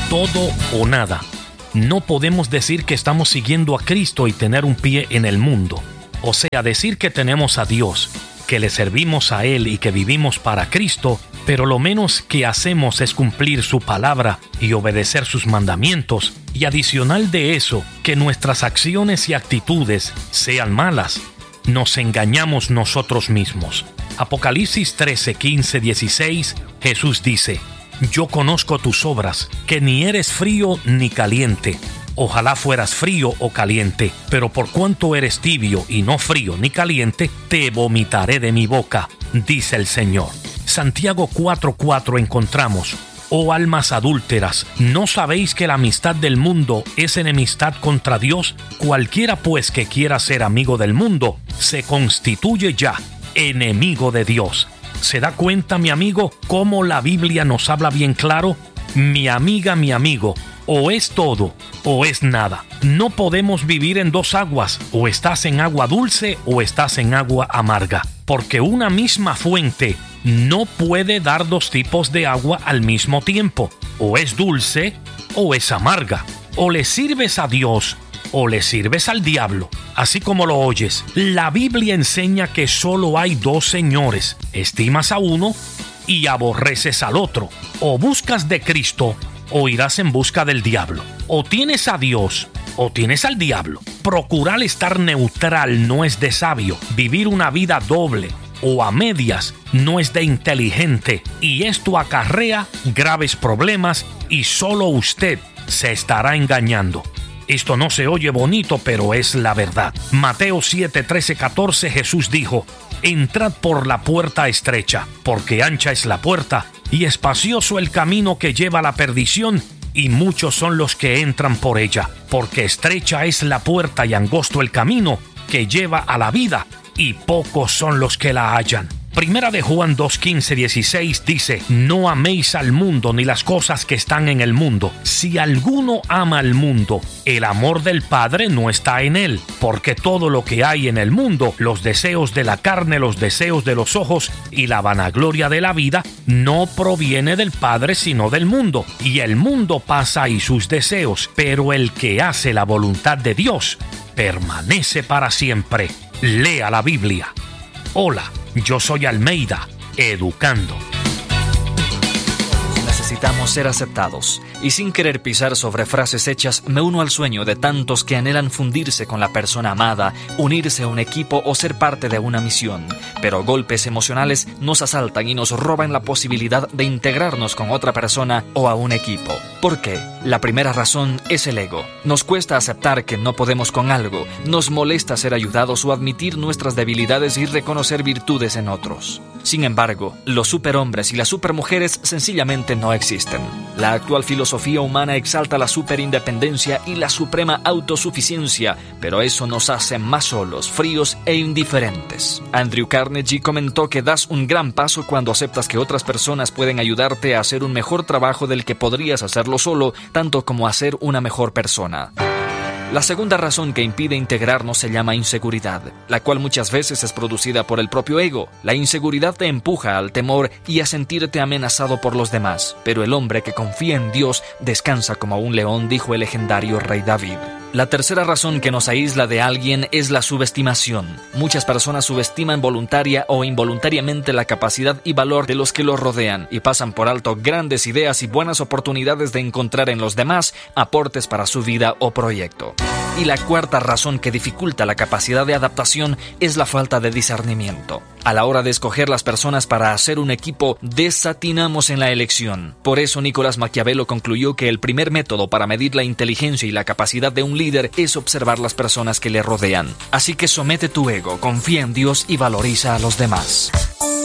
todo o nada. No podemos decir que estamos siguiendo a Cristo y tener un pie en el mundo. O sea, decir que tenemos a Dios, que le servimos a Él y que vivimos para Cristo, pero lo menos que hacemos es cumplir su palabra y obedecer sus mandamientos, y adicional de eso, que nuestras acciones y actitudes sean malas. Nos engañamos nosotros mismos. Apocalipsis 13, 15, 16, Jesús dice: Yo conozco tus obras, que ni eres frío ni caliente. Ojalá fueras frío o caliente, pero por cuanto eres tibio y no frío ni caliente, te vomitaré de mi boca, dice el Señor. Santiago 4:4 encontramos: Oh almas adúlteras, ¿no sabéis que la amistad del mundo es enemistad contra Dios? Cualquiera pues que quiera ser amigo del mundo, se constituye ya enemigo de Dios. ¿Se da cuenta, mi amigo, cómo la Biblia nos habla bien claro? Mi amiga, mi amigo, o es todo o es nada. No podemos vivir en dos aguas, o estás en agua dulce o estás en agua amarga, porque una misma fuente no puede dar dos tipos de agua al mismo tiempo. O es dulce o es amarga. O le sirves a Dios o le sirves al diablo. Así como lo oyes, la Biblia enseña que solo hay dos señores. Estimas a uno y aborreces al otro. O buscas de Cristo o irás en busca del diablo. O tienes a Dios o tienes al diablo. Procurar estar neutral no es de sabio. Vivir una vida doble o a medias no es de inteligente, y esto acarrea graves problemas y solo usted se estará engañando. Esto no se oye bonito, pero es la verdad. Mateo 7, 13, 14, Jesús dijo: Entrad por la puerta estrecha, porque ancha es la puerta y espacioso el camino que lleva a la perdición, y muchos son los que entran por ella, porque estrecha es la puerta y angosto el camino que lleva a la vida, y pocos son los que la hallan. Primera de Juan 2, 15, 16 dice: No améis al mundo ni las cosas que están en el mundo. Si alguno ama al mundo, el amor del Padre no está en él, porque todo lo que hay en el mundo, los deseos de la carne, los deseos de los ojos y la vanagloria de la vida, no proviene del Padre sino del mundo. Y el mundo pasa y sus deseos, pero el que hace la voluntad de Dios permanece para siempre. Lea la Biblia. Hola, yo soy Almeida, educando. Necesitamos ser aceptados, y sin querer pisar sobre frases hechas, me uno al sueño de tantos que anhelan fundirse con la persona amada, unirse a un equipo o ser parte de una misión. Pero golpes emocionales nos asaltan y nos roban la posibilidad de integrarnos con otra persona o a un equipo. ¿Por qué? La primera razón es el ego. Nos cuesta aceptar que no podemos con algo, nos molesta ser ayudados o admitir nuestras debilidades y reconocer virtudes en otros. Sin embargo, los superhombres y las supermujeres sencillamente no existen. La actual filosofía humana exalta la superindependencia y la suprema autosuficiencia, pero eso nos hace más solos, fríos e indiferentes. Andrew Carnegie comentó que das un gran paso cuando aceptas que otras personas pueden ayudarte a hacer un mejor trabajo del que podrías hacerlo solo, tanto como a ser una mejor persona. La segunda razón que impide integrarnos se llama inseguridad, la cual muchas veces es producida por el propio ego. La inseguridad te empuja al temor y a sentirte amenazado por los demás, pero el hombre que confía en Dios descansa como un león, dijo el legendario rey David. La tercera razón que nos aísla de alguien es la subestimación. Muchas personas subestiman voluntaria o involuntariamente la capacidad y valor de los que los rodean y pasan por alto grandes ideas y buenas oportunidades de encontrar en los demás aportes para su vida o proyecto. Y la cuarta razón que dificulta la capacidad de adaptación es la falta de discernimiento. A la hora de escoger las personas para hacer un equipo, desatinamos en la elección. Por eso Nicolás Maquiavelo concluyó que el primer método para medir la inteligencia y la capacidad de un líder es observar las personas que le rodean. Así que somete tu ego, confía en Dios y valoriza a los demás.